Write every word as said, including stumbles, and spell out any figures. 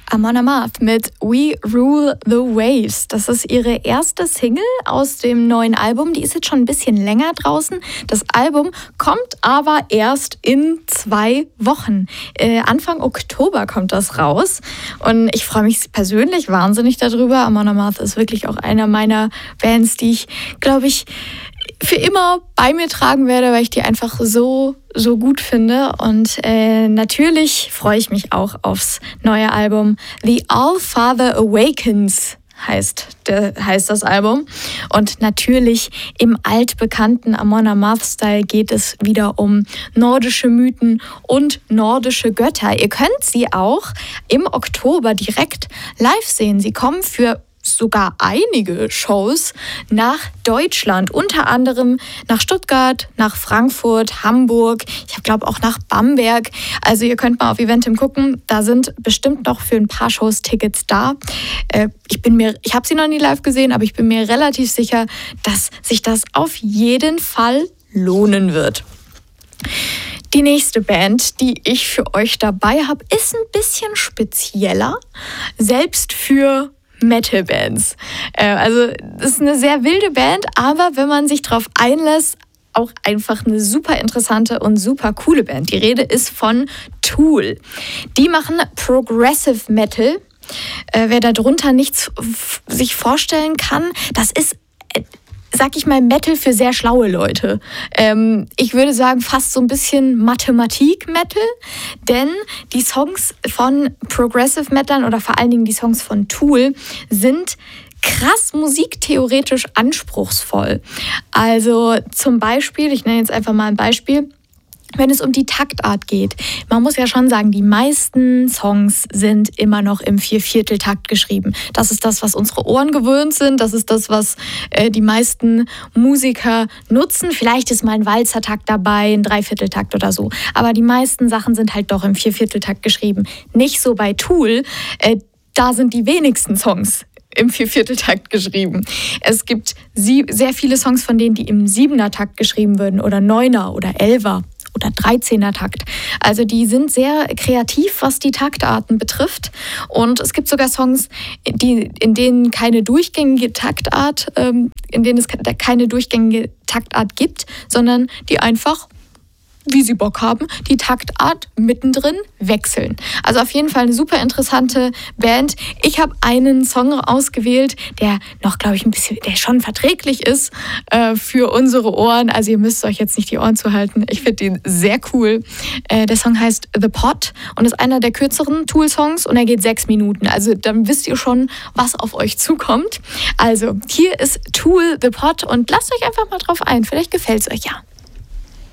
Amon Amarth mit We Rule the Waves. Das ist ihre erste Single aus dem neuen Album. Die ist jetzt schon ein bisschen länger draußen. Das Album kommt aber erst in zwei Wochen. Äh, Anfang Oktober kommt das raus. Und ich freue mich persönlich wahnsinnig darüber. Amon Amarth ist wirklich auch einer meiner Bands, die ich, glaube ich, für immer bei mir tragen werde, weil ich die einfach so, so gut finde. Und äh, natürlich freue ich mich auch aufs neue Album. The All-Father Awakens heißt, der, heißt das Album. Und natürlich im altbekannten Amon Amarth-Style geht es wieder um nordische Mythen und nordische Götter. Ihr könnt sie auch im Oktober direkt live sehen. Sie kommen für sogar einige Shows nach Deutschland, unter anderem nach Stuttgart, nach Frankfurt, Hamburg, ich glaube auch nach Bamberg. Also ihr könnt mal auf Eventim gucken, da sind bestimmt noch für ein paar Shows Tickets da. Äh, ich bin mir, ich habe sie noch nie live gesehen, aber ich bin mir relativ sicher, dass sich das auf jeden Fall lohnen wird. Die nächste Band, die ich für euch dabei habe, ist ein bisschen spezieller, selbst für Metal-Bands. Äh, also das ist eine sehr wilde Band, aber wenn man sich darauf einlässt, auch einfach eine super interessante und super coole Band. Die Rede ist von Tool. Die machen Progressive Metal. Äh, wer darunter nichts f- sich vorstellen kann, das ist äh, sag ich mal, Metal für sehr schlaue Leute. Ähm, ich würde sagen, fast so ein bisschen Mathematik-Metal, denn die Songs von Progressive Metal oder vor allen Dingen die Songs von Tool sind krass musiktheoretisch anspruchsvoll. Also zum Beispiel, ich nenne jetzt einfach mal ein Beispiel, wenn es um die Taktart geht. Man muss ja schon sagen, die meisten Songs sind immer noch im Viervierteltakt geschrieben. Das ist das, was unsere Ohren gewöhnt sind. Das ist das, was äh, die meisten Musiker nutzen. Vielleicht ist mal ein Walzertakt dabei, ein Dreivierteltakt oder so. Aber die meisten Sachen sind halt doch im Viervierteltakt geschrieben. Nicht so bei Tool. Äh, da sind die wenigsten Songs im Viervierteltakt geschrieben. Es gibt sie- sehr viele Songs von denen, die im Siebener-Takt geschrieben würden oder Neuner oder Elfer oder Dreizehner-Takt. Also die sind sehr kreativ, was die Taktarten betrifft. Und es gibt sogar Songs, die, in denen keine durchgängige Taktart, ähm, in denen es keine durchgängige Taktart gibt, sondern die einfach, wie sie Bock haben, die Taktart mittendrin wechseln. Also auf jeden Fall eine super interessante Band. Ich habe einen Song ausgewählt, der noch, glaube ich, ein bisschen, der schon verträglich ist äh, für unsere Ohren. Also ihr müsst euch jetzt nicht die Ohren zuhalten. Ich finde ihn sehr cool. Äh, der Song heißt The Pot und ist einer der kürzeren Tool-Songs und er geht sechs Minuten. Also dann wisst ihr schon, was auf euch zukommt. Also hier ist Tool The Pot und lasst euch einfach mal drauf ein. Vielleicht gefällt es euch ja.